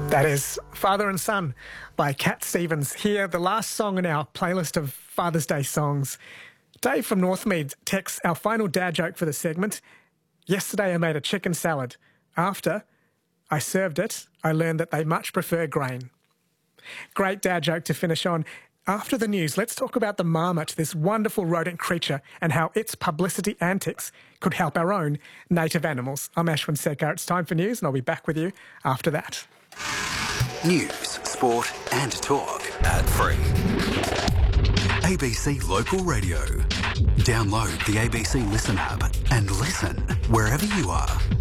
That is Father and Son by Cat Stevens. Here, the last song in our playlist of Father's Day songs. Dave from Northmead texts our final dad joke for the segment. Yesterday I made a chicken salad. After I served it, I learned that they much prefer grain. Great dad joke to finish on. After the news, let's talk about the marmot, this wonderful rodent creature, and how its publicity antics could help our own native animals. I'm Ashwin Sekar. It's time for news, and I'll be back with you after that. News, sport and talk. Ad-free. ABC Local Radio. Download the ABC Listen app and listen wherever you are.